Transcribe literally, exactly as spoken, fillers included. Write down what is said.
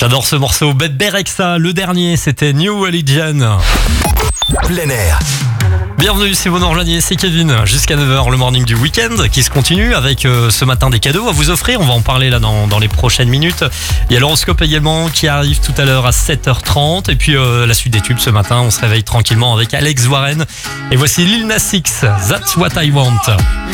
J'adore ce morceau. Bébé Rexha, le dernier, c'était New Religion. Plein air. Bienvenue si vous nous rejoignez, c'est Kevin. Jusqu'à neuf heures, le morning du week-end qui se continue avec euh, ce matin des cadeaux à vous offrir. On va en parler là dans, dans les prochaines minutes. Il y a l'horoscope également qui arrive tout à l'heure à sept heures trente. Et puis euh, la suite des tubes ce matin, on se réveille tranquillement avec Alex Warren. Et voici Lil Nas X, That's What I Want.